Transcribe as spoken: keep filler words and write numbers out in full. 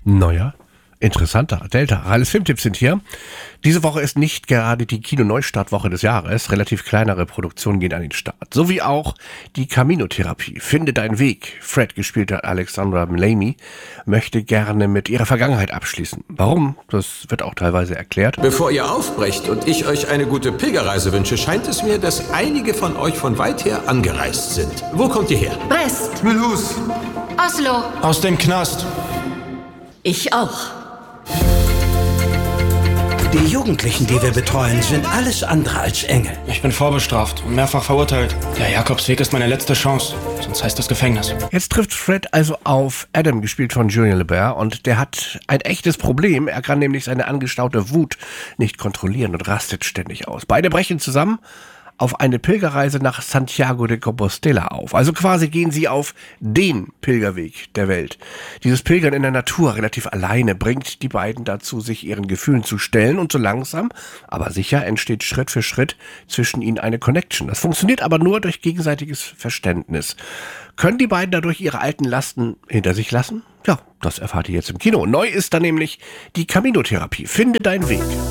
Neuer, interessanter Delta. Alles Filmtipps sind hier. Diese Woche ist nicht gerade die Kino-Neustartwoche des Jahres. Relativ kleinere Produktionen gehen an den Start. So wie auch die Camino-Therapie. Finde deinen Weg. Fred, gespielte Alexandra Lamy, möchte gerne mit ihrer Vergangenheit abschließen. Warum? Das wird auch teilweise erklärt. Bevor ihr aufbrecht und ich euch eine gute Pilgerreise wünsche, scheint es mir, dass einige von euch von weit her angereist sind. Wo kommt ihr her? Brest. Mulhouse. Oslo. Aus dem Knast. Ich auch. Die Jugendlichen, die wir betreuen, sind alles andere als Engel. Ich bin vorbestraft und mehrfach verurteilt. Der Jakobsweg ist meine letzte Chance, sonst heißt das Gefängnis. Jetzt trifft Fred also auf Adam, gespielt von Julien Lebert, und der hat ein echtes Problem. Er kann nämlich seine angestaute Wut nicht kontrollieren und rastet ständig aus. Beide brechen zusammen auf eine Pilgerreise nach Santiago de Compostela auf. Also quasi gehen sie auf den Pilgerweg der Welt. Dieses Pilgern in der Natur relativ alleine bringt die beiden dazu, sich ihren Gefühlen zu stellen, und so langsam, aber sicher entsteht Schritt für Schritt zwischen ihnen eine Connection. Das funktioniert aber nur durch gegenseitiges Verständnis. Können die beiden dadurch ihre alten Lasten hinter sich lassen? Ja, das erfahrt ihr jetzt im Kino. Neu ist da nämlich die Camino-Therapie. Finde deinen Weg.